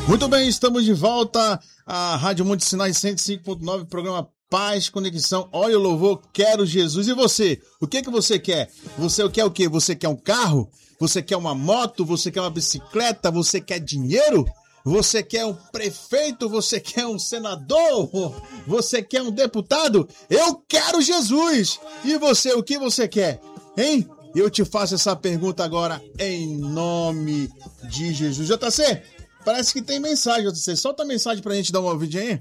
Muito bem, estamos de volta à Rádio Monte Sinai 105.9, programa Paz, Conexão. Olha o louvor, quero Jesus. E você? O que você quer? Você quer o quê? Você quer um carro? Você quer uma moto? Você quer uma bicicleta? Você quer dinheiro? Você quer um prefeito? Você quer um senador? Você quer um deputado? Eu quero Jesus! E você, o que você quer? Hein? Eu te faço essa pergunta agora em nome de Jesus. JC, parece que tem mensagem, JC. Solta a mensagem pra gente dar uma ouvidinha aí.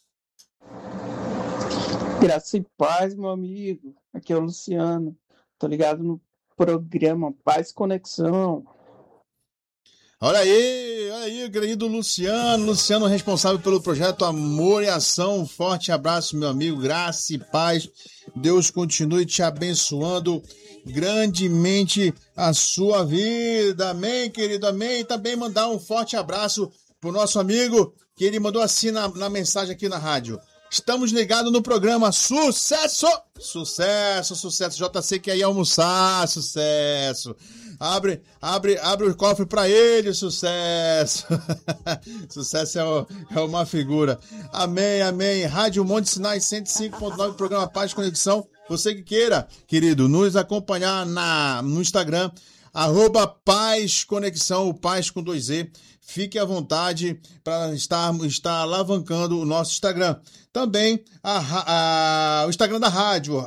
Graça e paz, meu amigo. Aqui é o Luciano. Tô ligado no programa Paz Conexão. Olha aí, querido Luciano responsável pelo projeto Amor e Ação. Um forte abraço, meu amigo, graça e paz. Deus continue te abençoando grandemente a sua vida. Amém, querido, amém. Também mandar um forte abraço pro nosso amigo, que ele mandou assim na mensagem aqui na rádio. Estamos ligados no programa Sucesso! Sucesso, sucesso. JC quer ir almoçar, sucesso. Abre o cofre pra ele, sucesso. Sucesso é uma figura. Amém, amém. Rádio Monte Sinai 105.9, programa Paz Conexão. Você que queira, querido, nos acompanhar no Instagram, @Paz Conexão, o Paz com 2E. Fique à vontade para estar alavancando o nosso Instagram. Também o Instagram da rádio,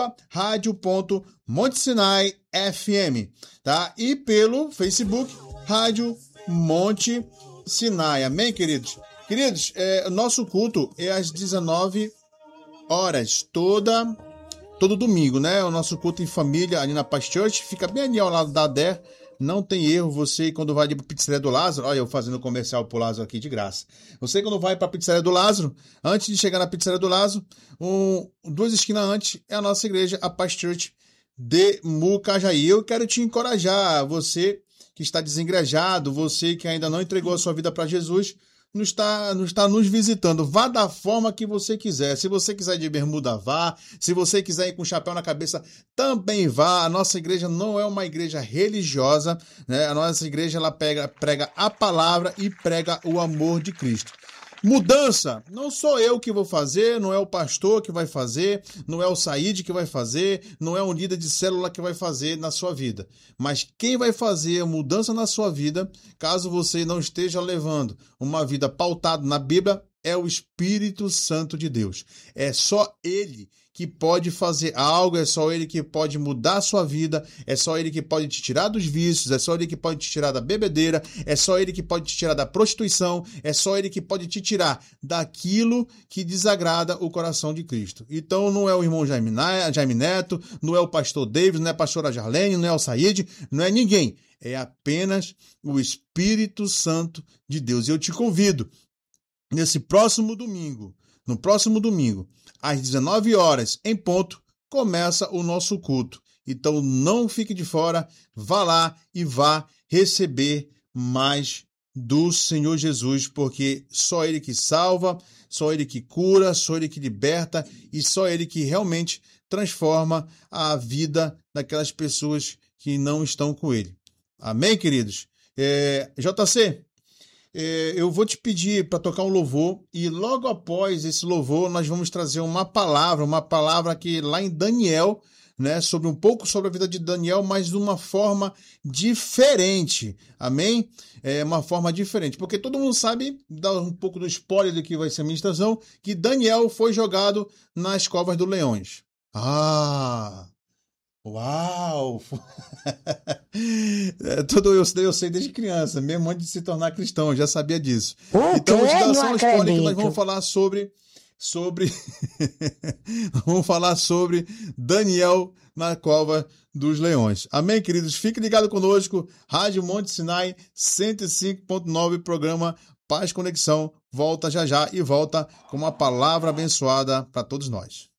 @radio.montesinai.fm, tá? E pelo Facebook, Rádio Monte Sinai. Amém, queridos? Queridos, nosso culto é às 19 horas, todo domingo, né? O nosso culto em família ali na Paz Church, fica bem ali ao lado da ADER. Não tem erro, você quando vai ali para a Pizzaria do Lázaro, olha eu fazendo comercial pro Lázaro aqui de graça. Você quando vai para a Pizzaria do Lázaro, antes de chegar na Pizzaria do Lázaro, 2 esquinas antes é a nossa igreja, a Paz Church de Mucajaí. Eu quero te encorajar, você que está desengrejado, você que ainda não entregou a sua vida para Jesus, não está nos visitando. Vá da forma que você quiser. Se você quiser ir de bermuda, vá. Se você quiser ir com chapéu na cabeça, também vá. A nossa igreja não é uma igreja religiosa, né? A nossa igreja ela prega a palavra e prega o amor de Cristo. Mudança, não sou eu que vou fazer, não é o pastor que vai fazer, não é o Said que vai fazer, não é um líder de célula que vai fazer na sua vida. Mas quem vai fazer a mudança na sua vida, caso você não esteja levando uma vida pautada na Bíblia, é o Espírito Santo de Deus. É só Ele que pode fazer algo, é só Ele que pode mudar a sua vida, é só Ele que pode te tirar dos vícios, é só Ele que pode te tirar da bebedeira, é só Ele que pode te tirar da prostituição, é só Ele que pode te tirar daquilo que desagrada o coração de Cristo. Então não é o irmão Jaime Neto, não é o pastor Davis, não é a pastora Jarlene, não é o Said, não é ninguém. É apenas o Espírito Santo de Deus. E eu te convido, no próximo domingo, às 19 horas, em ponto, começa o nosso culto. Então não fique de fora, vá lá e vá receber mais do Senhor Jesus, porque só Ele que salva, só Ele que cura, só Ele que liberta e só Ele que realmente transforma a vida daquelas pessoas que não estão com Ele. Amém, queridos? JC, eu vou te pedir para tocar um louvor e logo após esse louvor nós vamos trazer uma palavra que lá em Daniel, né, um pouco sobre a vida de Daniel, mas de uma forma diferente, amém? Uma forma diferente, porque todo mundo sabe, dá um pouco do spoiler do que vai ser a ministração, que Daniel foi jogado nas covas dos leões. Uau! Eu sei desde criança, mesmo antes de se tornar cristão, eu já sabia disso. Então, vou te dar só um spoiler que nós vamos falar sobre vamos falar sobre Daniel na cova dos leões. Amém, queridos? Fique ligado conosco, Rádio Monte Sinai 105.9, programa Paz Conexão. Volta já e volta com uma palavra abençoada para todos nós.